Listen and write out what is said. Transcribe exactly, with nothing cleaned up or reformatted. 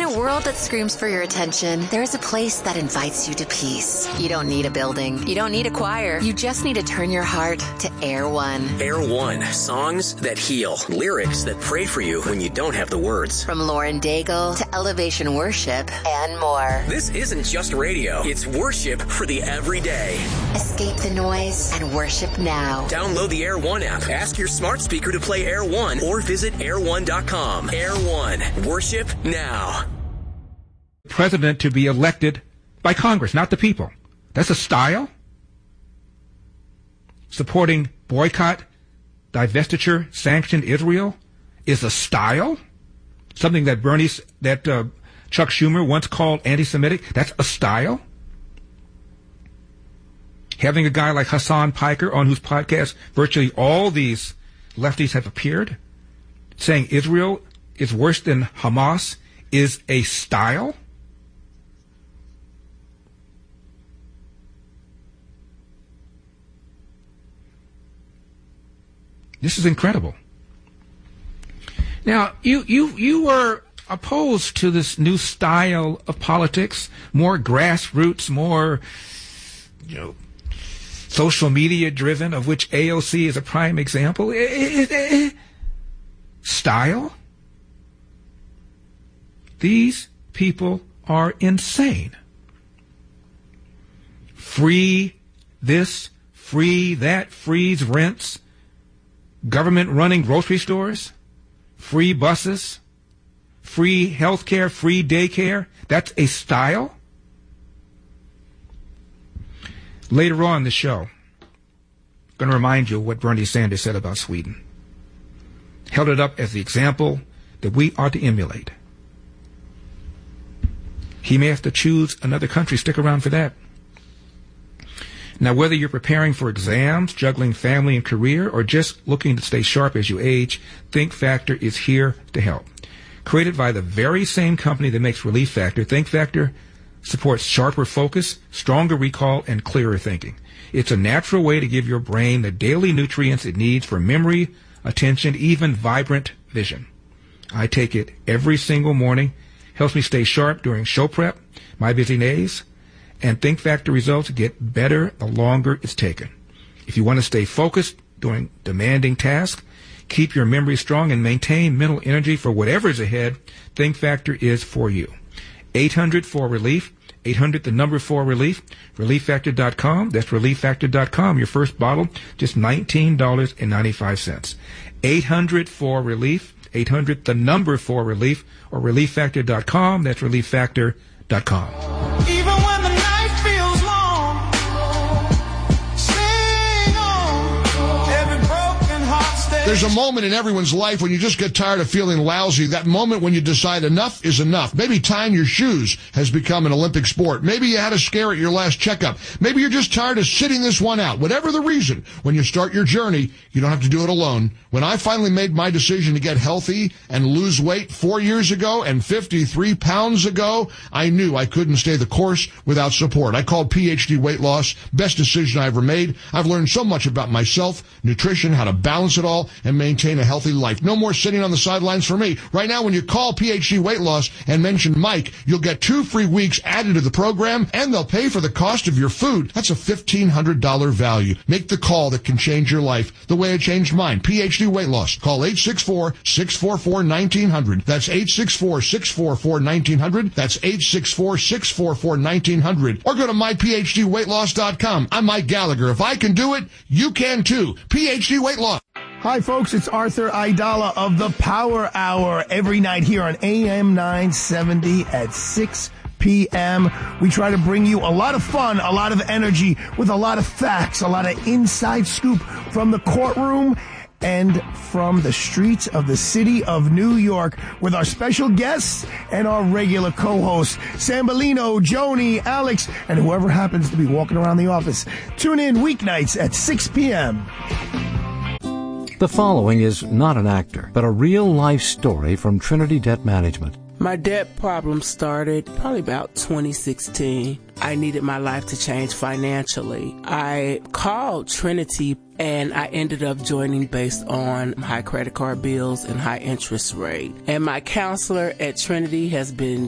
a world that screams for your attention, there is a place that invites you to peace. You don't need a building. You don't need a choir. You just need to turn your heart to Air One. Air One. Songs that heal. Lyrics that pray for you when you don't have the words. From Lauren Daigle to Elevation Worship and more. This isn't just radio. It's worship for the everyday. Escape the noise and worship now. Download the Air One app. Ask your smart speaker to play Air One or visit air one dot com. Air One. Worship now. President to be elected by Congress, not the people. That's a style? Supporting boycott, divestiture, sanctioned Israel is a style? Something that Bernie, that uh, Chuck Schumer once called anti-Semitic, that's a style? Having a guy like Hassan Piker, on whose podcast virtually all these lefties have appeared, saying Israel is worse than Hamas, is a style? This is incredible. Now, you, you, you were opposed to this new style of politics, more grassroots, more, you know, social media driven, of which A O C is a prime example. Style? These people are insane. Free this, free that, freeze rents, government running grocery stores, free buses, free health care, free daycare. That's a style? Later on in the show, I'm going to remind you of what Bernie Sanders said about Sweden. Held it up as the example that we ought to emulate. He may have to choose another country. Stick around for that. Now, whether you're preparing for exams, juggling family and career, or just looking to stay sharp as you age, Think Factor is here to help. Created by the very same company that makes Relief Factor, Think Factor supports sharper focus, stronger recall, and clearer thinking. It's a natural way to give your brain the daily nutrients it needs for memory, attention, even vibrant vision. I take it every single morning. Helps me stay sharp during show prep, my busy days, and Think Factor results get better the longer it's taken. If you want to stay focused during demanding tasks, keep your memory strong, and maintain mental energy for whatever's ahead, Think Factor is for you. eight hundred four relief, eight hundred the number four relief, relief factor dot com. That's relief factor dot com. Your first bottle, just nineteen dollars and ninety-five cents. eight hundred four relief, eight hundred the number four relief, or relief factor dot com. That's relief factor dot com. Even when the night feels long, sing on, every broken heart stays. There's a moment in everyone's life when you just get tired of feeling lousy. That moment when you decide enough is enough. Maybe tying your shoes has become an Olympic sport. Maybe you had a scare at your last checkup. Maybe you're just tired of sitting this one out. Whatever the reason, when you start your journey, you don't have to do it alone. When I finally made my decision to get healthy and lose weight four years ago and fifty-three pounds ago, I knew I couldn't stay the course without support. I called P H D Weight Loss. Best decision I ever made. I've learned so much about myself, nutrition, how to balance it all, and maintain a healthy life. No more sitting on the sidelines for me. Right now, when you call P H D Weight Loss and mention Mike, you'll get two free weeks added to the program, and they'll pay for the cost of your food. That's a fifteen hundred dollars value. Make the call that can change your life the way it changed mine. P H D Weight Loss. Call eight six four, six four four, one nine zero zero. That's eight six four, six four four, one nine zero zero. That's eight six four, six four four, one nine zero zero. Or go to my p h d weight loss dot com. I'm Mike Gallagher. If I can do it, you can too. P H D Weight Loss. Hi, folks. It's Arthur Aidala of the Power Hour every night here on A M nine seventy at six p.m. We try to bring you a lot of fun, a lot of energy, with a lot of facts, a lot of inside scoop from the courtroom and from the streets of the city of New York, with our special guests and our regular co-hosts, Sambolino, Joni, Alex, and whoever happens to be walking around the office. Tune in weeknights at six p.m. The following is not an actor, but a real-life story from Trinity Debt Management. My debt problem started probably about twenty sixteen. I needed my life to change financially. I called Trinity and I ended up joining based on high credit card bills and high interest rate. And my counselor at Trinity has been